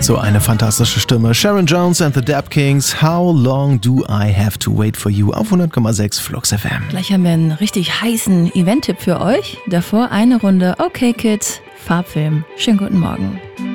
So eine fantastische Stimme. Sharon Jones and the Dap Kings. How long do I have to wait for you? Auf 100,6 Flux FM. Gleich haben wir einen richtig heißen Event-Tipp für euch. Davor eine Runde Okay Kids, Farbfilm. Schönen guten Morgen.